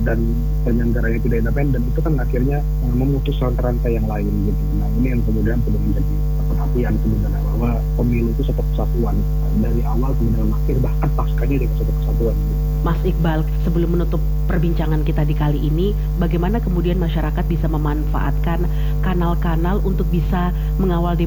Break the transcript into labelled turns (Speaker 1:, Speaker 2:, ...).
Speaker 1: dan penyelenggara yang tidak independen itu kan akhirnya memutus rantai-rantai yang lain gitu. Nah ini yang kemudian perlu menjadi perhatian sebenarnya, bahwa pemilu itu satu kesatuan dari awal kemudian akhir, bahkan pascanya juga satu kesatuan gitu.
Speaker 2: Mas Iqbal, sebelum menutup perbincangan kita di kali ini, bagaimana kemudian masyarakat bisa memanfaatkan kanal-kanal untuk bisa mengawal